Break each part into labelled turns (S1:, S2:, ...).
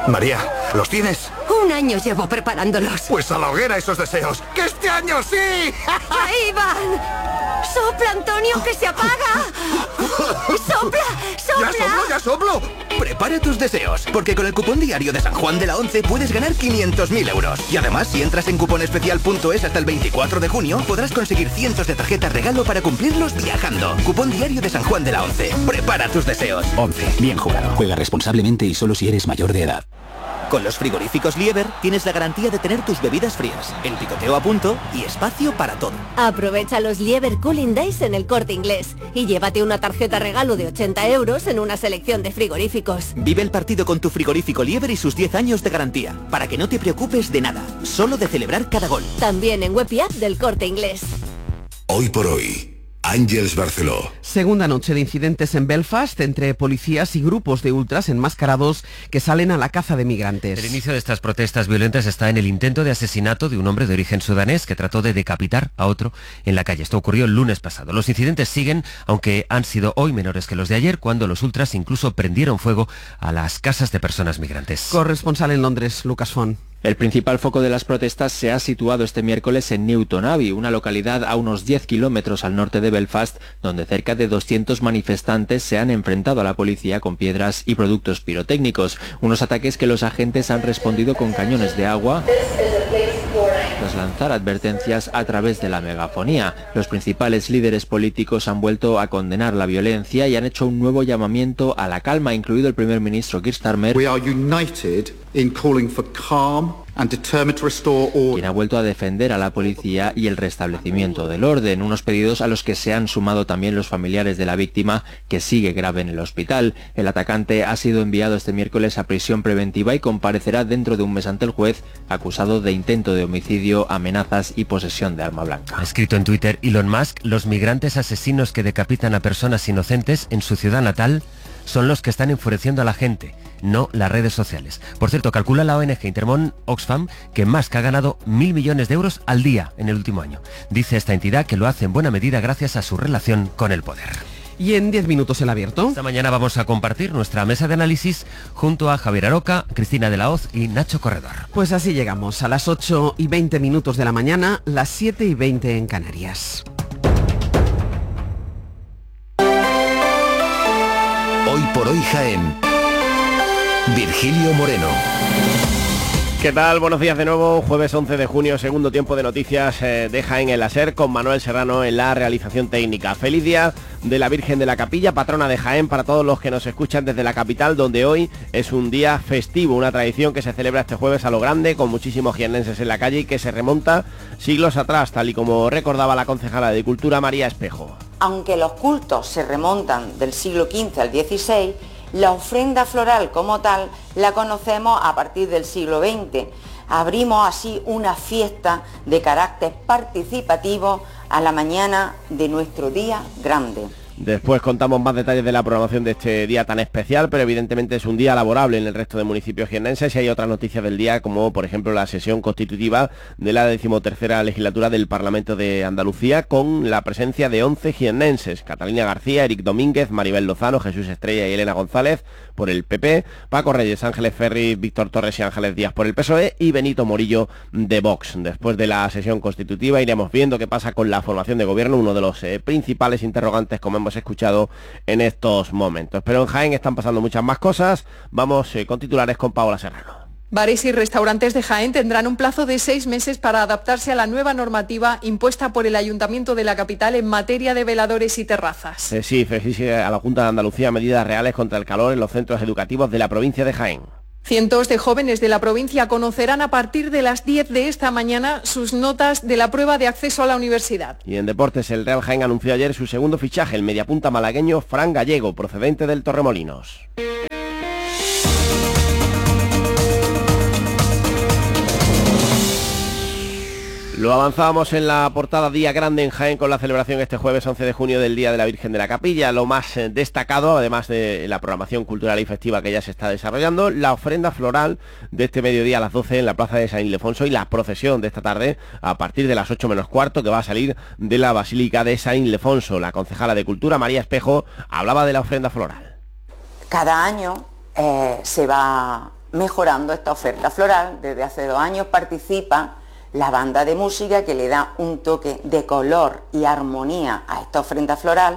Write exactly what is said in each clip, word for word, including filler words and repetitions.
S1: María, ¿los tienes?
S2: Un año llevo preparándolos.
S1: Pues a la hoguera esos deseos. ¡Que este año sí!
S2: ¡Ahí van! ¡Sopla, Antonio, que se apaga! ¡Sopla, sopla!
S1: ¡Ya soplo, ya soplo!
S3: Prepara tus deseos, porque con el cupón diario de San Juan de la Once puedes ganar quinientos mil euros. Y además, si entras en cuponespecial punto es hasta el veinticuatro de junio, podrás conseguir cientos de tarjetas regalo para cumplirlos viajando. Cupón diario de San Juan de la Once. Prepara tus deseos.
S4: Once. Bien jugado. Juega responsablemente y solo si eres mayor de edad.
S5: Con los frigoríficos Lieber tienes la garantía de tener tus bebidas frías, el picoteo a punto y espacio para todo.
S2: Aprovecha los Lieber Cooling Days en El Corte Inglés y llévate una tarjeta regalo de ochenta euros en una selección de frigoríficos.
S5: Vive el partido con tu frigorífico Lieber y sus diez años de garantía, para que no te preocupes de nada, solo de celebrar cada gol.
S2: También en web y app del Corte Inglés.
S6: Hoy por hoy, Àngels Barceló.
S7: Segunda noche de incidentes en Belfast entre policías y grupos de ultras enmascarados que salen a la caza de migrantes.
S8: El inicio de estas protestas violentas está en el intento de asesinato de un hombre de origen sudanés que trató de decapitar a otro en la calle. Esto ocurrió el lunes pasado. Los incidentes siguen, aunque han sido hoy menores que los de ayer, cuando los ultras incluso prendieron fuego a las casas de personas migrantes.
S7: Corresponsal en Londres, Lucas Font.
S9: El principal foco de las protestas se ha situado este miércoles en Newton Abbey, una localidad a unos diez kilómetros al norte de Belfast, donde cerca de doscientos manifestantes se han enfrentado a la policía con piedras y productos pirotécnicos. Unos ataques que los agentes han respondido con cañones de agua tras lanzar advertencias a través de la megafonía. Los principales líderes políticos han vuelto a condenar la violencia y han hecho un nuevo llamamiento a la calma, incluido el primer ministro Keir Starmer,
S10: We are united in calling for calm and determined to restore order.
S9: Quien ha vuelto a defender a la policía y el restablecimiento del orden, unos pedidos a los que se han sumado también los familiares de la víctima, que sigue grave en el hospital. El atacante ha sido enviado este miércoles a prisión preventiva y comparecerá dentro de un mes ante el juez, acusado de intento de homicidio, amenazas y posesión de arma blanca.
S8: Ha escrito en Twitter Elon Musk: los migrantes asesinos que decapitan a personas inocentes en su ciudad natal son los que están enfureciendo a la gente, no las redes sociales. Por cierto, calcula la O N G Intermón Oxfam que Musk ha ganado mil millones de euros al día en el último año. Dice esta entidad que lo hace en buena medida gracias a su relación con el poder.
S7: Y en diez minutos el abierto.
S8: Esta mañana vamos a compartir nuestra mesa de análisis junto a Javier Aroca, Cristina de la Hoz y Nacho Corredor.
S7: Pues así llegamos a las ocho y veinte minutos de la mañana, las siete y veinte en Canarias.
S6: Hoy por hoy Jaén. Virgilio Moreno.
S11: ¿Qué tal? Buenos días de nuevo, jueves once de junio, segundo tiempo de noticias eh, de Jaén en la SER, con Manuel Serrano en la realización técnica. Feliz día de la Virgen de la Capilla, patrona de Jaén, para todos los que nos escuchan desde la capital, donde hoy es un día festivo, una tradición que se celebra este jueves a lo grande, con muchísimos jiennenses en la calle y que se remonta siglos atrás, tal y como recordaba la concejala de Cultura María Espejo.
S12: Aunque los cultos se remontan del siglo quince al dieciséis, la ofrenda floral como tal la conocemos a partir del siglo veinte. Abrimos así una fiesta de carácter participativo a la mañana de nuestro día grande.
S11: Después contamos más detalles de la programación de este día tan especial, pero evidentemente es un día laborable en el resto de municipios jiennenses y hay otras noticias del día, como por ejemplo la sesión constitutiva de la decimotercera legislatura del Parlamento de Andalucía, con la presencia de once jiennenses: Catalina García, Eric Domínguez, Maribel Lozano, Jesús Estrella y Elena González por el P P, Paco Reyes, Ángeles Ferri, Víctor Torres y Ángeles Díaz por el P S O E y Benito Morillo de Vox. Después de la sesión constitutiva iremos viendo qué pasa con la formación de gobierno, uno de los eh, principales interrogantes, como hemos escuchado en estos momentos. Pero en Jaén están pasando muchas más cosas. Vamos eh, con titulares con Paola Serrano.
S13: Bares y restaurantes de Jaén tendrán un plazo de seis meses para adaptarse a la nueva normativa impuesta por el Ayuntamiento de la capital en materia de veladores y terrazas.
S11: Eh, sí, exige a la Junta de Andalucía medidas reales contra el calor en los centros educativos de la provincia de Jaén.
S13: Cientos de jóvenes de la provincia conocerán a partir de las diez de esta mañana sus notas de la prueba de acceso a la universidad.
S11: Y en deportes, el Real Jaén anunció ayer su segundo fichaje, el mediapunta malagueño Fran Gallego, procedente del Torremolinos. Lo avanzábamos en la portada, día grande en Jaén con la celebración este jueves once de junio del Día de la Virgen de la Capilla. Lo más destacado, además de la programación cultural y festiva que ya se está desarrollando, la ofrenda floral de este mediodía a las doce en la plaza de San Ildefonso y la procesión de esta tarde a partir de las ocho menos cuarto que va a salir de la Basílica de San Ildefonso. La concejala de Cultura, María Espejo, hablaba de la ofrenda floral.
S12: Cada año eh, se va mejorando esta oferta floral. Desde hace dos años participa la banda de música que le da un toque de color y armonía a esta ofrenda floral.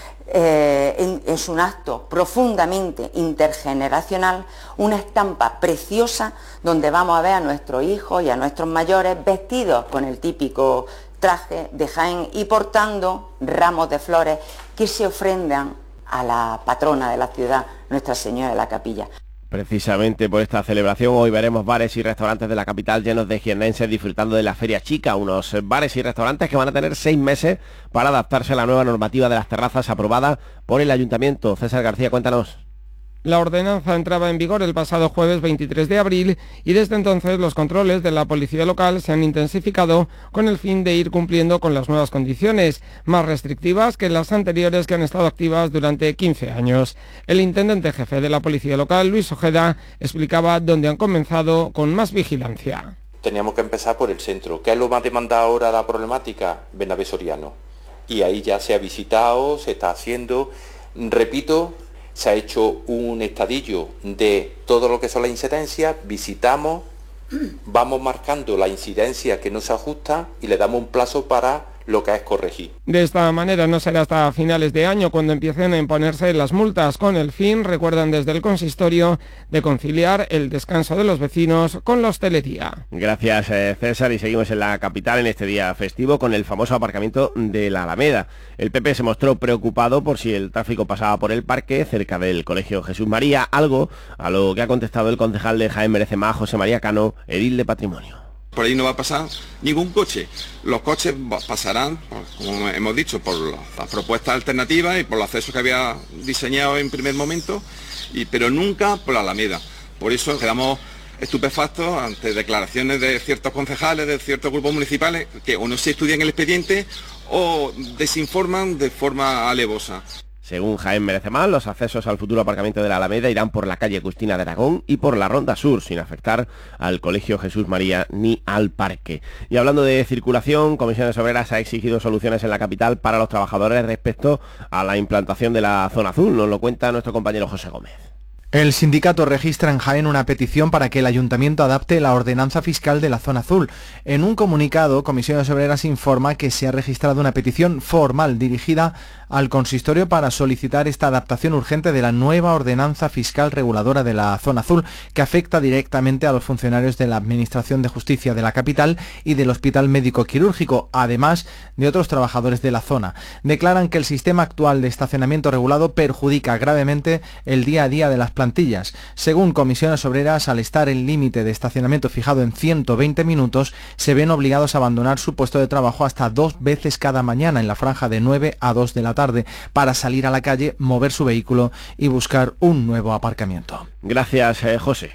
S12: Eh, es un acto profundamente intergeneracional, una estampa preciosa donde vamos a ver a nuestros hijos y a nuestros mayores vestidos con el típico traje de Jaén y portando ramos de flores que se ofrendan a la patrona de la ciudad, Nuestra Señora de la Capilla.
S11: Precisamente por esta celebración hoy veremos bares y restaurantes de la capital llenos de jiennenses disfrutando de la Feria Chica, unos bares y restaurantes que van a tener seis meses para adaptarse a la nueva normativa de las terrazas aprobada por el Ayuntamiento. César García, cuéntanos.
S14: La ordenanza entraba en vigor el pasado jueves veintitrés de abril y desde entonces los controles de la policía local se han intensificado con el fin de ir cumpliendo con las nuevas condiciones, más restrictivas que las anteriores que han estado activas durante quince años. El intendente jefe de la policía local, Luis Ojeda, explicaba dónde han comenzado con más vigilancia.
S15: Teníamos que empezar por el centro. ¿Qué es lo más demandado ahora la problemática? Bernabé Soriano. Y ahí ya se ha visitado, se está haciendo, repito, se ha hecho un estadillo de todo lo que son las incidencias, visitamos, vamos marcando la incidencia que no se ajusta y le damos un plazo para lo que es corregir.
S14: De esta manera no será hasta finales de año cuando empiecen a imponerse las multas, con el fin, recuerdan desde el consistorio, de conciliar el descanso de los vecinos con la hostelería.
S11: Gracias, eh, César, y seguimos en la capital en este día festivo con el famoso aparcamiento de la Alameda. El P P se mostró preocupado por si el tráfico pasaba por el parque cerca del Colegio Jesús María, algo a lo que ha contestado el concejal de Jaén Merece Más, José María Cano, edil de Patrimonio.
S16: Por ahí no va a pasar ningún coche. Los coches pasarán, como hemos dicho, por las propuestas alternativas y por los accesos que había diseñado en primer momento, y, pero nunca por la Alameda. Por eso quedamos estupefactos ante declaraciones de ciertos concejales, de ciertos grupos municipales, que o no se estudian el expediente o desinforman de forma alevosa.
S11: Según Jaén Merece Más, los accesos al futuro aparcamiento de la Alameda irán por la calle Agustina de Aragón y por la Ronda Sur, sin afectar al Colegio Jesús María ni al parque. Y hablando de circulación, Comisiones Obreras ha exigido soluciones en la capital para los trabajadores respecto a la implantación de la zona azul. Nos lo cuenta nuestro compañero José Gómez.
S17: El sindicato registra en Jaén una petición para que el ayuntamiento adapte la ordenanza fiscal de la zona azul. En un comunicado, Comisiones Obreras informa que se ha registrado una petición formal dirigida al consistorio para solicitar esta adaptación urgente de la nueva ordenanza fiscal reguladora de la zona azul, que afecta directamente a los funcionarios de la Administración de Justicia de la capital y del Hospital Médico Quirúrgico, además de otros trabajadores de la zona. Declaran que el sistema actual de estacionamiento regulado perjudica gravemente el día a día de las plantillas. Según Comisiones Obreras, al estar el límite de estacionamiento fijado en ciento veinte minutos, se ven obligados a abandonar su puesto de trabajo hasta dos veces cada mañana en la franja de nueve a dos de la tarde para salir a la calle, mover su vehículo y buscar un nuevo aparcamiento.
S11: Gracias, eh, José.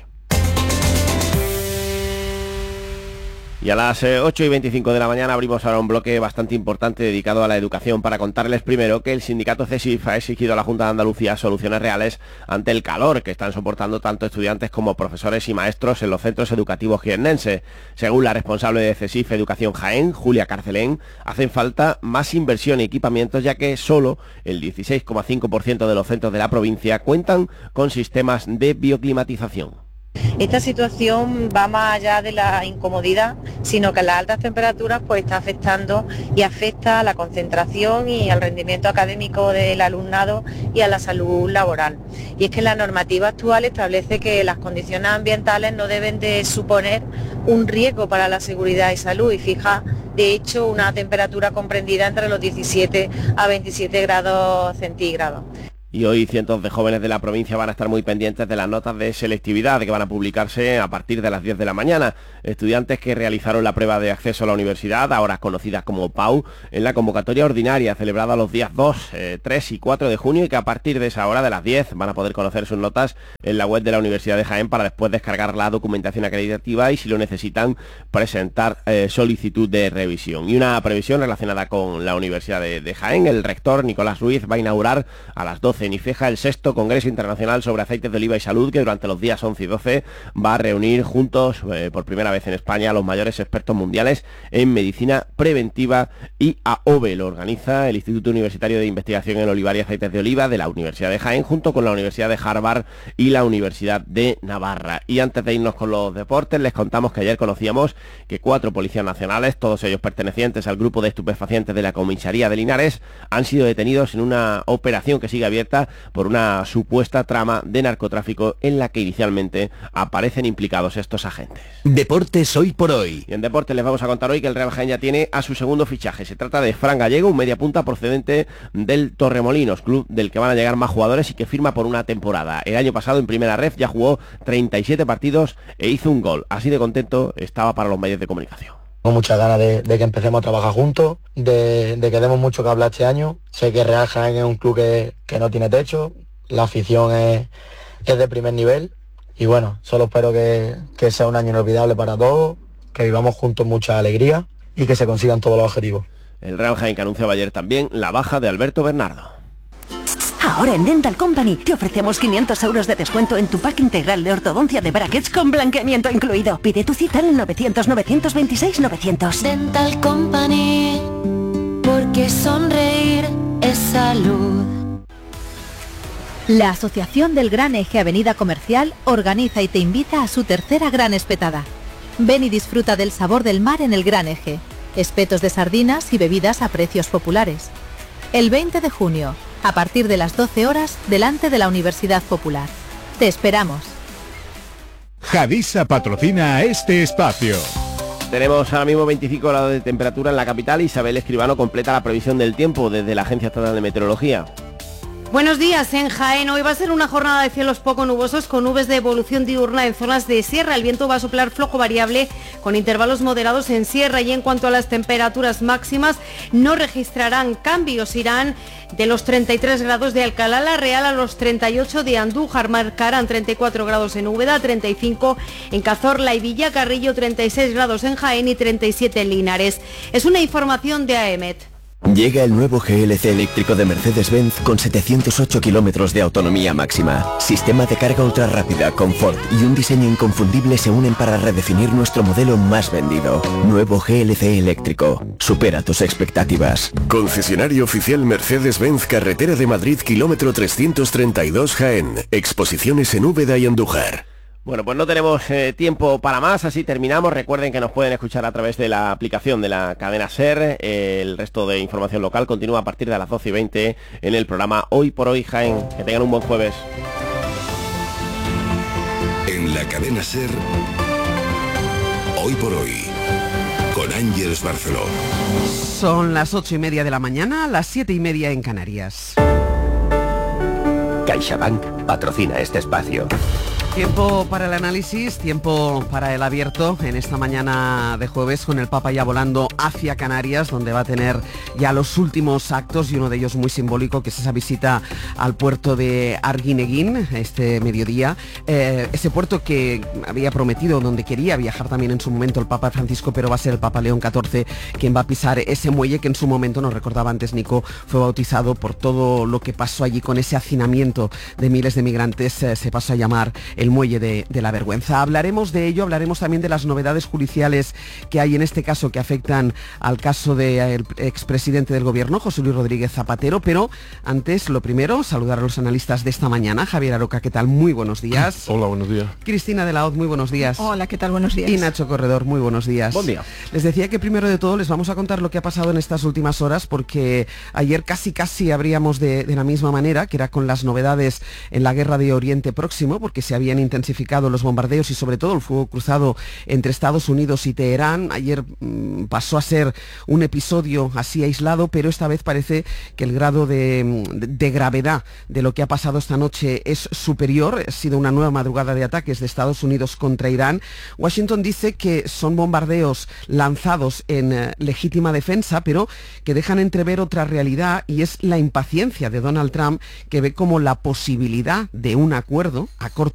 S11: Y a las ocho y veinticinco de la mañana abrimos ahora un bloque bastante importante dedicado a la educación para contarles primero que el sindicato CESIF ha exigido a la Junta de Andalucía soluciones reales ante el calor que están soportando tanto estudiantes como profesores y maestros en los centros educativos jiennenses. Según la responsable de CESIF Educación Jaén, Julia Carcelén, hacen falta más inversión y equipamientos, ya que solo el dieciséis coma cinco por ciento de los centros de la provincia cuentan con sistemas de bioclimatización.
S18: Esta situación va más allá de la incomodidad, sino que las altas temperaturas pues está afectando y afecta a la concentración y al rendimiento académico del alumnado y a la salud laboral. Y es que la normativa actual establece que las condiciones ambientales no deben de suponer un riesgo para la seguridad y salud y fija de hecho una temperatura comprendida entre los diecisiete a veintisiete grados centígrados.
S11: Y hoy cientos de jóvenes de la provincia van a estar muy pendientes de las notas de selectividad que van a publicarse a partir de las diez de la mañana. Estudiantes que realizaron la prueba de acceso a la universidad, ahora conocida como P A U, en la convocatoria ordinaria celebrada los días dos, tres y cuatro de junio, y que a partir de esa hora de las diez van a poder conocer sus notas en la web de la Universidad de Jaén para después descargar la documentación acreditativa y, si lo necesitan, presentar eh, solicitud de revisión. Y una previsión relacionada con la Universidad de, de Jaén: el rector Nicolás Ruiz va a inaugurar a las doce CENIFEJA, el sexto Congreso Internacional sobre Aceites de Oliva y Salud, que durante los días once y doce va a reunir juntos eh, por primera vez en España a los mayores expertos mundiales en medicina preventiva, y A O V E lo organiza el Instituto Universitario de Investigación en Olivar y Aceites de Oliva de la Universidad de Jaén, junto con la Universidad de Harvard y la Universidad de Navarra. Y antes de irnos con los deportes, les contamos que ayer conocíamos que cuatro policías nacionales, todos ellos pertenecientes al grupo de estupefacientes de la comisaría de Linares, han sido detenidos en una operación que sigue abierta por una supuesta trama de narcotráfico en la que inicialmente aparecen implicados estos agentes.
S3: Deportes hoy por hoy.
S11: Y en deportes les vamos a contar hoy que el Real Jaén ya tiene a su segundo fichaje. Se trata de Fran Gallego, un mediapunta procedente del Torremolinos, club del que van a llegar más jugadores y que firma por una temporada. El año pasado en Primera Ref ya jugó treinta y siete partidos e hizo un gol. Así de contento estaba para los medios de comunicación.
S19: Tengo muchas ganas de, de que empecemos a trabajar juntos, de, de que demos mucho que hablar este año. Sé que Real Jaén es un club que, que no tiene techo, la afición es, es de primer nivel y bueno, solo espero que, que sea un año inolvidable para todos, que vivamos juntos mucha alegría y que se consigan todos los objetivos.
S11: El Real Jaén que anunciaba ayer también la baja de Alberto Bernardo.
S20: Ahora en Dental Company te ofrecemos quinientos euros de descuento en tu pack integral de ortodoncia de brackets con blanqueamiento incluido. Pide tu cita al novecientos, novecientos veintiséis, novecientos.
S21: Dental Company, porque sonreír es salud.
S22: La Asociación del Gran Eje Avenida Comercial organiza y te invita a su tercera Gran Espetada. Ven y disfruta del sabor del mar en el Gran Eje. Espetos de sardinas y bebidas a precios populares. El veinte de junio, a partir de las doce horas, delante de la Universidad Popular. Te esperamos.
S23: Hadisa patrocina a este espacio.
S11: Tenemos ahora mismo veinticinco grados de temperatura en la capital. Isabel Escribano completa la previsión del tiempo desde la Agencia Estatal de Meteorología.
S24: Buenos días. En Jaén hoy va a ser una jornada de cielos poco nubosos con nubes de evolución diurna en zonas de sierra. El viento va a soplar flojo variable con intervalos moderados en sierra, y en cuanto a las temperaturas máximas no registrarán cambios. Irán de los treinta y tres grados de Alcalá la Real a los treinta y ocho de Andújar. Marcarán treinta y cuatro grados en Úbeda, treinta y cinco en Cazorla y Villacarrillo, treinta y seis grados en Jaén y treinta y siete en Linares. Es una información de A E M E T.
S25: Llega el nuevo G L C eléctrico de Mercedes-Benz con setecientos ocho kilómetros de autonomía máxima. Sistema de carga ultra rápida, confort y un diseño inconfundible se unen para redefinir nuestro modelo más vendido. Nuevo G L C eléctrico. Supera tus expectativas.
S6: Concesionario oficial Mercedes-Benz, Carretera de Madrid, kilómetro trescientos treinta y dos, Jaén. Exposiciones en Úbeda y Andújar.
S11: Bueno, pues no tenemos eh, tiempo para más, así terminamos. Recuerden que nos pueden escuchar a través de la aplicación de la cadena SER. Eh, el resto de información local continúa a partir de las doce y veinte en el programa Hoy por Hoy Jaén. Que tengan un buen jueves.
S6: En la cadena SER, Hoy por Hoy, con Ángeles Barceló.
S7: Son las ocho y media de la mañana, las siete y media en Canarias.
S3: CaixaBank patrocina este espacio.
S7: Tiempo para el análisis, tiempo para el abierto en esta mañana de jueves, con el Papa ya volando hacia Canarias, donde va a tener ya los últimos actos, y uno de ellos muy simbólico, que es esa visita al puerto de Arguineguín este mediodía. Eh, ese puerto que había prometido, donde quería viajar también en su momento el Papa Francisco, pero va a ser el Papa León catorce quien va a pisar ese muelle que en su momento, nos recordaba antes Nico, fue bautizado por todo lo que pasó allí con ese hacinamiento de miles de migrantes. Eh, se pasó a llamar el muelle de, de la vergüenza. Hablaremos de ello, hablaremos también de las novedades judiciales que hay en este caso, que afectan al caso del expresidente del gobierno, José Luis Rodríguez Zapatero, pero antes, lo primero, saludar a los analistas de esta mañana. Javier Aroca, ¿qué tal? Muy buenos días.
S26: Hola, buenos días.
S7: Cristina de la Hoz, muy buenos días.
S27: Hola, ¿qué tal? Buenos días.
S7: Y Nacho Corredor, muy buenos días.
S11: Buen día.
S7: Les decía que primero de todo les vamos a contar lo que ha pasado en estas últimas horas, porque ayer casi casi abríamos de, de la misma manera, que era con las novedades en la guerra de Oriente Próximo, porque se habían intensificado los bombardeos y sobre todo el fuego cruzado entre Estados Unidos y Teherán. Ayer mmm, pasó a ser un episodio así aislado, pero esta vez parece que el grado de, de gravedad de lo que ha pasado esta noche es superior. Ha sido una nueva madrugada de ataques de Estados Unidos contra Irán. Washington dice que son bombardeos lanzados en eh, legítima defensa, pero que dejan entrever otra realidad, y es la impaciencia de Donald Trump, que ve como la posibilidad de un acuerdo a corto